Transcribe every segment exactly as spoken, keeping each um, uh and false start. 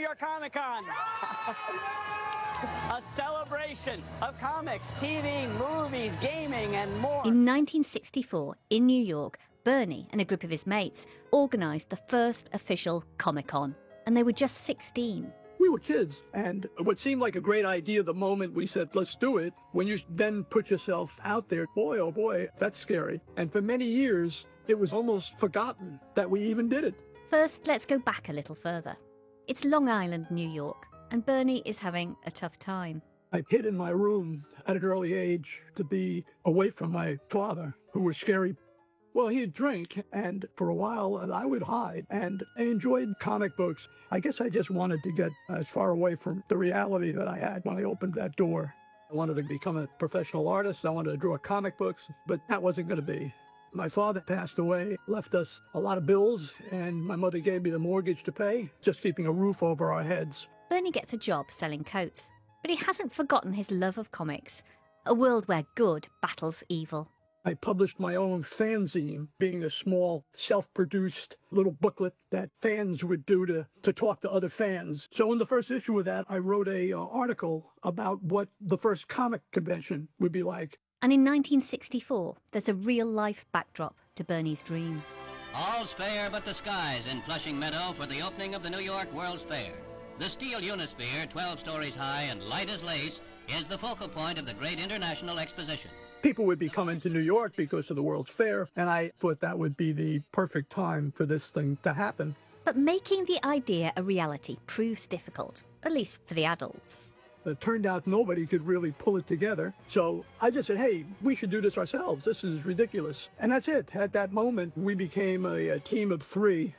York Comic Con. A celebration of comics, T V, movies, gaming, and more. In nineteen sixty-four, in New York, Bernie and a group of his mates organised the first official Comic-Con, and they were just sixteen. We were kids, and what seemed like a great idea the moment we said, let's do it, when you then put yourself out there, boy, oh boy, that's scary. And for many years, it was almost forgotten that we even did it. First, let's go back a little further. It's Long Island, New York, and Bernie is having a tough time. I hid in my room at an early age to be away from my father, who was scary. Well, he'd drink, and for a while, I would hide, and I enjoyed comic books. I guess I just wanted to get as far away from the reality that I had when I opened that door. I wanted to become a professional artist. I wanted to draw comic books, but that wasn't going to be. My father passed away, left us a lot of bills, and my mother gave me the mortgage to pay, just keeping a roof over our heads. Bernie gets a job selling coats, but he hasn't forgotten his love of comics, a world where good battles evil. I published my own fanzine, being a small, self-produced little booklet that fans would do to, to talk to other fans. So in the first issue of that, I wrote a uh, article about what the first comic convention would be like. And in nineteen sixty-four, there's a real-life backdrop to Bernie's dream. All's fair but the skies in Flushing Meadow for the opening of the New York World's Fair. The steel Unisphere, twelve stories high and light as lace, is the focal point of the great international exposition. People would be coming to New York because of the World's Fair, and I thought that would be the perfect time for this thing to happen. But making the idea a reality proves difficult, at least for the adults. It turned out nobody could really pull it together. So I just said, hey, we should do this ourselves. This is ridiculous. And that's it. At that moment, we became a, a team of three.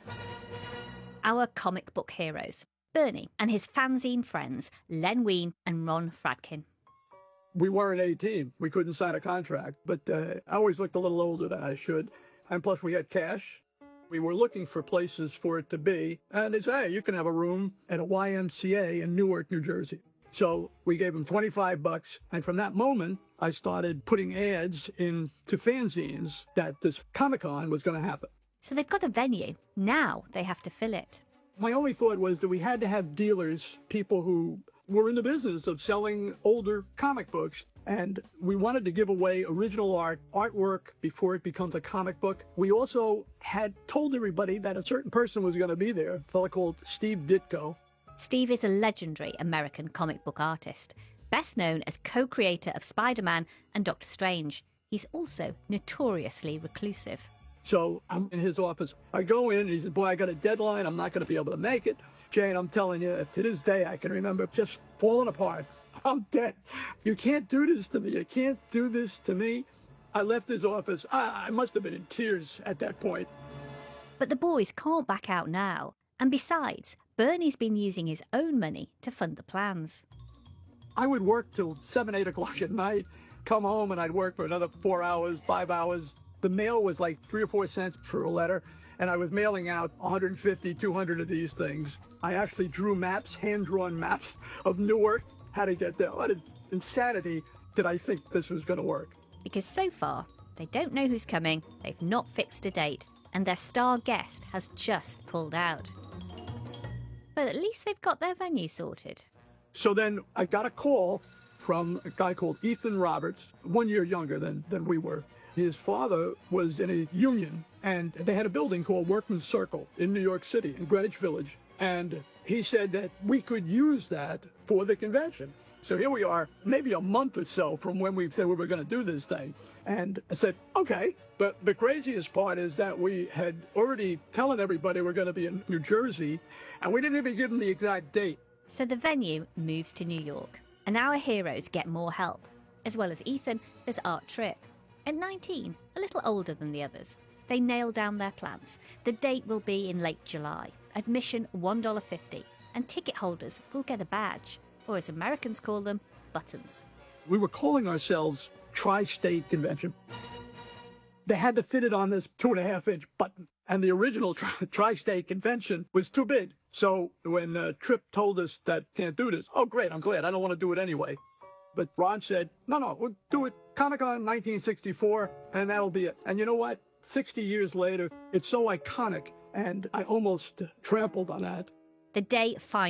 Our comic book heroes, Bernie and his fanzine friends, Len Wein and Ron Fradkin. We weren't a team. We couldn't sign a contract, but uh, I always looked a little older than I should. And plus we had cash. We were looking for places for it to be. And they said, hey, you can have a room at a Y M C A in Newark, New Jersey. So we gave them twenty-five bucks. And from that moment, I started putting ads into fanzines that this Comic-Con was going to happen. So they've got a venue. Now they have to fill it. My only thought was that we had to have dealers, people who were in the business of selling older comic books, and we wanted to give away original art, artwork before it becomes a comic book. We also had told everybody that a certain person was going to be there, a fellow called Steve Ditko. Steve is a legendary American comic book artist, best known as co-creator of Spider-Man and Doctor Strange. He's also notoriously reclusive. So I'm in his office. I go in and he says, boy, I got a deadline. I'm not going to be able to make it. Jane, I'm telling you, to this day, I can remember just falling apart. I'm dead. You can't do this to me. You can't do this to me. I left his office. I, I must have been in tears at that point. But the boys can't back out now. And besides, Bernie's been using his own money to fund the plans. I would work till seven, eight o'clock at night, come home, and I'd work for another four hours, five hours. The mail was like three or four cents for a letter, and I was mailing out one hundred fifty, two hundred of these things. I actually drew maps, hand-drawn maps of Newark, how to get there. What is insanity did I think this was going to work? Because so far, they don't know who's coming, they've not fixed a date, and their star guest has just pulled out. But at least they've got their venue sorted. So then I got a call from a guy called Ethan Roberts, one year younger than, than we were. His father was in a union, and they had a building called Workman's Circle in New York City, in Greenwich Village. And he said that we could use that for the convention. So here we are, maybe a month or so from when we said we were going to do this thing. And I said, okay. But the craziest part is that we had already telling everybody we're going to be in New Jersey, and we didn't even give them the exact date. So the venue moves to New York, and our heroes get more help. As well as Ethan, there's Art Tripp. At nineteen, a little older than the others, they nail down their plans. The date will be in late July, admission one dollar fifty, and ticket holders will get a badge, or as Americans call them, buttons. We were calling ourselves Tri-State Convention. They had to fit it on this two and a half inch button, and the original tri- Tri-State Convention was too big. So when uh, Tripp told us that can't do this, oh great, I'm glad, I don't want to do it anyway. But Ron said, no, no, we'll do it Comic-Con nineteen sixty-four, and that'll be it. And you know what? sixty years later, it's so iconic, and I almost trampled on that. The day finally